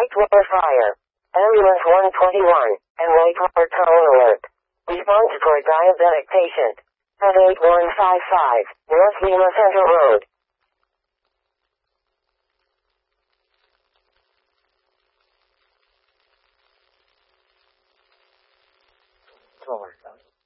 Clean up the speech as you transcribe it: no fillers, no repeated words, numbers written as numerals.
white water fire. Ambulance 121, and white water tone alert. Response for a diabetic patient. At 8155, North Lima Center Road. Come on,